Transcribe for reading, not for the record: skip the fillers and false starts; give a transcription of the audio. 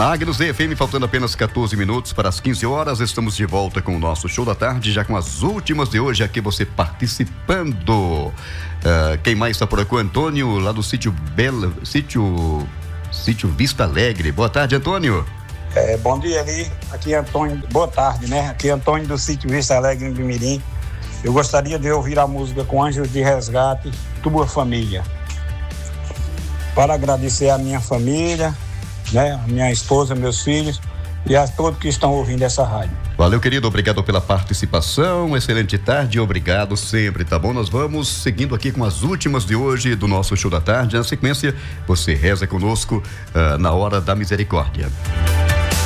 Na Agnus FM, faltando apenas 14 minutos para as 15 horas, estamos de volta com o nosso show da tarde, já com as últimas de hoje, aqui você participando. Quem mais está por aqui? O Antônio, lá do sítio Vista Alegre. Boa tarde, Antônio. Bom dia, ali. Aqui é Antônio, boa tarde, né? Aqui é Antônio do sítio Vista Alegre, em Bimirim. Eu gostaria de ouvir a música com Anjos de Resgate, Tua Família. Para agradecer a minha família, né? Minha esposa, meus filhos e a todos que estão ouvindo essa rádio. Valeu, querido, obrigado pela participação, excelente tarde, obrigado sempre, tá bom? Nós vamos seguindo aqui com as últimas de hoje do nosso show da tarde. Na sequência, você reza conosco na hora da misericórdia.